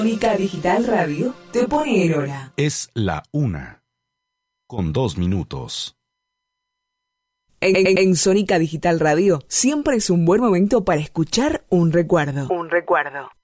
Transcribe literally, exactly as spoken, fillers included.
Sónica Digital Radio te pone en hora. Es la una, con dos minutos. En, en, en Sónica Digital Radio siempre es un buen momento para escuchar un recuerdo. Un recuerdo.